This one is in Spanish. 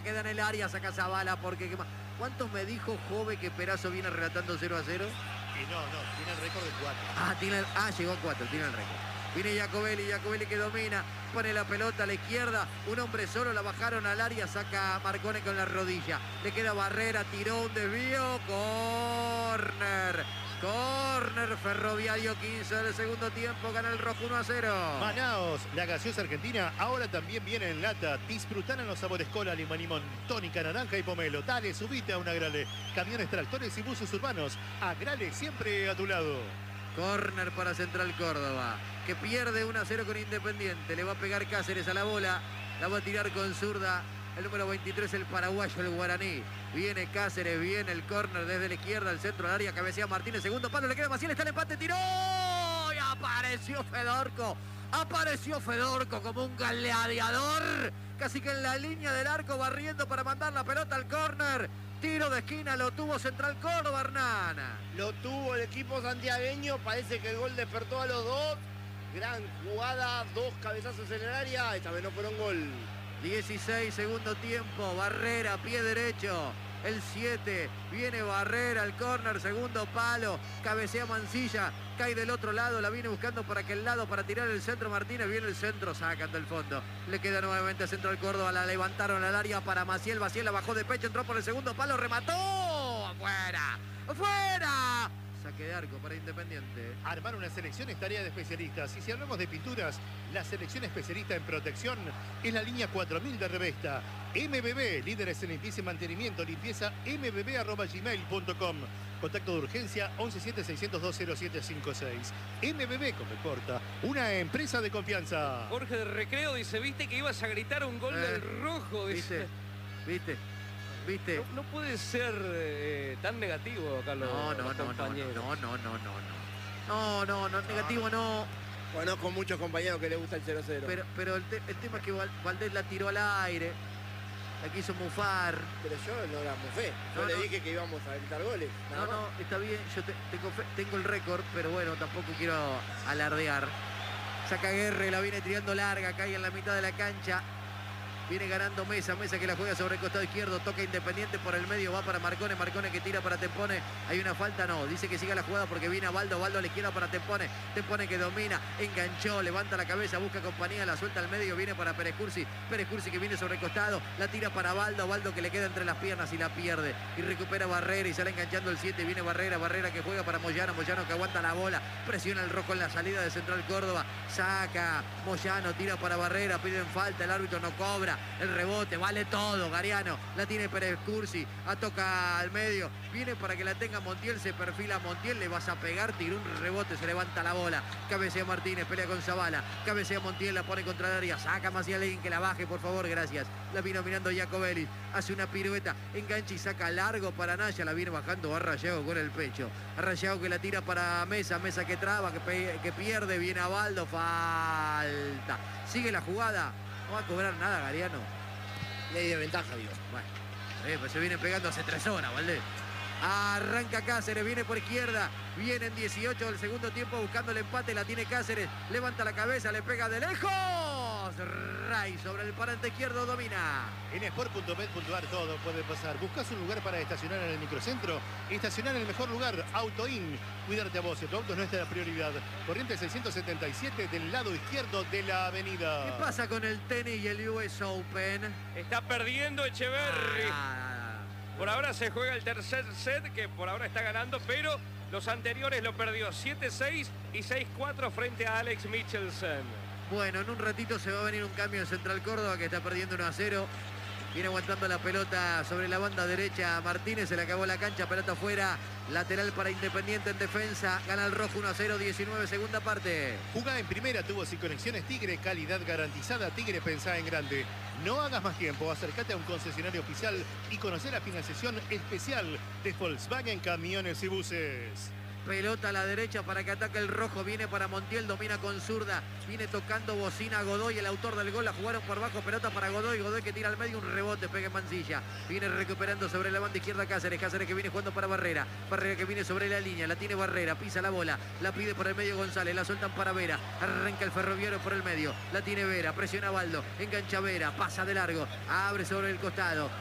Queda en el área, saca Zavala porque... ¿Cuántos me dijo Jove que Perazo viene relatando 0-0? Y no, tiene el récord de 4. Llegó a 4, tiene el récord. Viene Jacobelli que domina, pone la pelota a la izquierda, un hombre solo, la bajaron al área, saca Marcone con la rodilla. Le queda Barrera, tiró un desvío, córner. Córner, Ferroviario, 15 del segundo tiempo, gana el rojo 1-0. Manaos, la gaseosa argentina, ahora también viene en lata. Disfrutar en los sabores cola, lima, limón, tónica, naranja y pomelo. Dale, subite a un Agrale. Camiones, tractores y buses urbanos. Agrale, siempre a tu lado. Córner para Central Córdoba, que pierde 1-0 con Independiente. Le va a pegar Cáceres a la bola, la va a tirar con zurda. El número 23, el paraguayo, el guaraní. Viene Cáceres, viene el córner desde la izquierda, al centro del área, cabecea Martínez, segundo palo, le queda Maciel, está el empate, tiró y apareció Fedorco. Apareció Fedorco como un gladiador, casi que en la línea del arco, barriendo para mandar la pelota al córner. Tiro de esquina, lo tuvo Central Córdoba, Hernán. Lo tuvo el equipo santiagueño, parece que el gol despertó a los dos. Gran jugada, dos cabezazos en el área, esta vez no fueron gol. 16, segundo tiempo, Barrera, pie derecho, el 7, viene Barrera, el córner, segundo palo, cabecea Mancilla, cae del otro lado, la viene buscando por aquel lado para tirar el centro Martínez, viene el centro, sacan del fondo, le queda nuevamente Central Córdoba, la levantaron al área para Maciel, Maciel la bajó de pecho, entró por el segundo palo, remató, afuera, afuera. Saque de arco para Independiente. Armar una selección es tarea de especialistas. Y si hablamos de pinturas, la selección especialista en protección es la línea 4000 de Revesta. MBB, líderes en limpieza y mantenimiento. Limpieza mbb@gmail.com. Contacto de urgencia 117-602-0756. MBB con corta, una empresa de confianza. Jorge de Recreo dice, ¿viste que ibas a gritar un gol del rojo? Dice. ¿Viste? No puede ser tan negativo, Carlos. No, negativo no. Conozco muchos compañeros que les gusta el 0-0. Pero el tema es que Valdés la tiró al aire, la quiso mufar. Pero yo no la mufé. Yo le dije que íbamos a gritar goles. No, está bien, yo tengo el récord, pero bueno, tampoco quiero alardear. Saca Guerre, la viene tirando larga, cae en la mitad de la cancha. Viene ganando Mesa que la juega sobre el costado izquierdo, toca Independiente por el medio, va para Marcone que tira para Tempone, hay una falta, no, dice que siga la jugada porque viene a Baldo a la izquierda para Tempone que domina, enganchó, levanta la cabeza, busca compañía, la suelta al medio, viene para Pérez Cursi que viene sobre el costado, la tira para Baldo que le queda entre las piernas y la pierde, y recupera Barrera y sale enganchando el 7, viene Barrera que juega para Moyano que aguanta la bola, presiona el rojo en la salida de Central Córdoba, saca, Moyano tira para Barrera, piden falta, el árbitro no cobra, el rebote, vale todo, Gariano, la tiene Pérez Cursi, toca al medio, viene para que la tenga Montiel, se perfila Montiel, le vas a pegar, tiró un rebote, se levanta la bola, cabecea Martínez, pelea con Zavala, cabecea Montiel, la pone contra el área, saca Maciel, alguien que la baje, por favor, gracias, la vino mirando Jacobelli, hace una pirueta, engancha y saca largo para Naya, la viene bajando a Rayago con el pecho, a Rayago que la tira para Mesa que traba, que pierde, viene a Baldo, falta, sigue la jugada. No va a cobrar nada, Gariano. Ley de ventaja, digo. Bueno, pues se viene pegando hace 3 horas, Valdés. Arranca Cáceres, viene por izquierda, viene en 18 del segundo tiempo buscando el empate, la tiene Cáceres, levanta la cabeza, le pega de lejos. Ray sobre el parante izquierdo domina. En sport.med.ar todo puede pasar. ¿Buscas un lugar para estacionar en el microcentro? Estacionar en el mejor lugar, AutoIn. Cuidarte a vos, tu auto es nuestra prioridad. Corriente 677 del lado izquierdo de la avenida. ¿Qué pasa con el tenis y el US Open? Está perdiendo Echeverri. Por ahora se juega el tercer set, que por ahora está ganando, pero los anteriores lo perdió 7-6 y 6-4 frente a Alex Michelsen. Bueno, en un ratito se va a venir un cambio en Central Córdoba que está perdiendo 1-0. Viene aguantando la pelota sobre la banda derecha Martínez, se le acabó la cancha, pelota afuera, lateral para Independiente en defensa, gana el rojo 1-0, 19, segunda parte. Jugá en primera, tubos y conexiones Tigre, calidad garantizada, Tigre pensá en grande. No hagas más tiempo, acércate a un concesionario oficial y conocer la financiación especial de Volkswagen Camiones y Buses. Pelota a la derecha para que ataque el rojo. Viene para Montiel, domina con zurda. Viene tocando bocina a Godoy, el autor del gol. La jugaron por bajo, pelota para Godoy. Godoy que tira al medio, un rebote, pega en Mansilla. Viene recuperando sobre la banda izquierda Cáceres. Cáceres que viene jugando para Barrera. Barrera que viene sobre la línea, la tiene Barrera. Pisa la bola, la pide por el medio González. La sueltan para Vera. Arranca el Ferroviario por el medio. La tiene Vera, presiona a Baldo. Engancha Vera, pasa de largo. Abre sobre el costado.